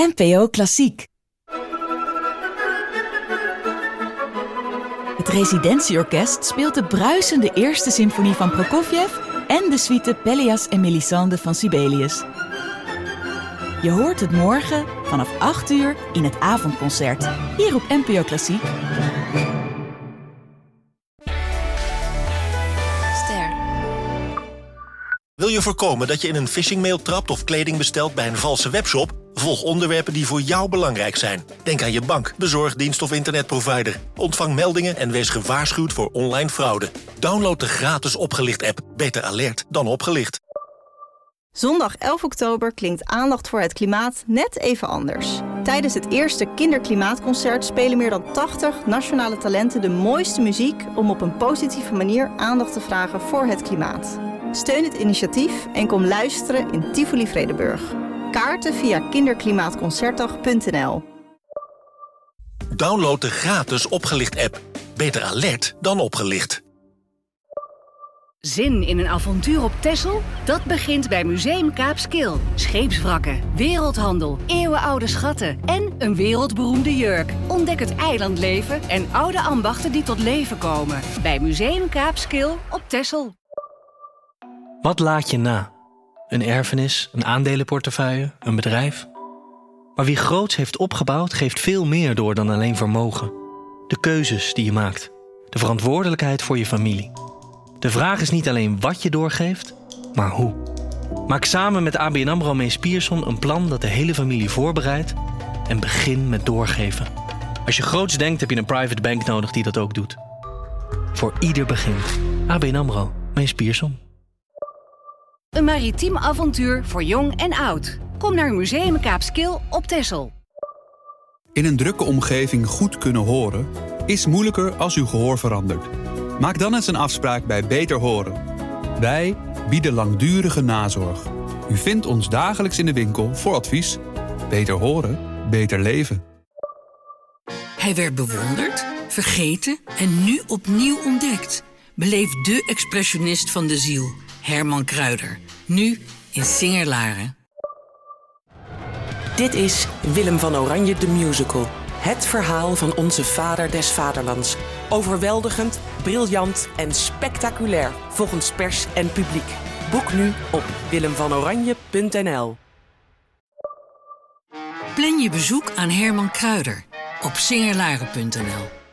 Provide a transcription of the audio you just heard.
NPO Klassiek. Het Residentieorkest speelt de bruisende eerste symfonie van Prokofjev en de suite Pelléas en Mélisande van Sibelius. Je hoort het morgen vanaf 8 uur in het avondconcert, hier op NPO Klassiek. Wil je voorkomen dat je in een phishingmail trapt of kleding bestelt bij een valse webshop? Volg onderwerpen die voor jou belangrijk zijn. Denk aan je bank, bezorgdienst of internetprovider. Ontvang meldingen en wees gewaarschuwd voor online fraude. Download de gratis Opgelicht-app. Beter alert dan opgelicht. Zondag 11 oktober klinkt aandacht voor het klimaat net even anders. Tijdens het eerste kinderklimaatconcert spelen meer dan 80 nationale talenten de mooiste muziek om op een positieve manier aandacht te vragen voor het klimaat. Steun het initiatief en kom luisteren in Tivoli Vredenburg. Kaarten via kinderklimaatconcertdag.nl. Download de gratis Opgelicht-app. Beter alert dan opgelicht. Zin in een avontuur op Texel? Dat begint bij Museum Kaapskil. Scheepswrakken, wereldhandel, eeuwenoude schatten en een wereldberoemde jurk. Ontdek het eilandleven en oude ambachten die tot leven komen. Bij Museum Kaapskil op Texel. Wat laat je na? Een erfenis, een aandelenportefeuille, een bedrijf? Maar wie groots heeft opgebouwd, geeft veel meer door dan alleen vermogen. De keuzes die je maakt. De verantwoordelijkheid voor je familie. De vraag is niet alleen wat je doorgeeft, maar hoe. Maak samen met ABN AMRO Mees Pierson een plan dat de hele familie voorbereidt en begin met doorgeven. Als je groots denkt, heb je een private bank nodig die dat ook doet. Voor ieder begint. ABN AMRO Mees Pierson. Een maritiem avontuur voor jong en oud. Kom naar Museum Kaapskil op Texel. In een drukke omgeving goed kunnen horen is moeilijker als uw gehoor verandert. Maak dan eens een afspraak bij Beter Horen. Wij bieden langdurige nazorg. U vindt ons dagelijks in de winkel voor advies. Beter horen, beter leven. Hij werd bewonderd, vergeten en nu opnieuw ontdekt. Beleef de expressionist van de ziel, Herman Kruider. Nu in Singer-Laren. Dit is Willem van Oranje de Musical. Het verhaal van onze vader des vaderlands. Overweldigend, briljant en spectaculair volgens pers en publiek. Boek nu op willemvanoranje.nl. Plan je bezoek aan Herman Kruider op singerlaren.nl.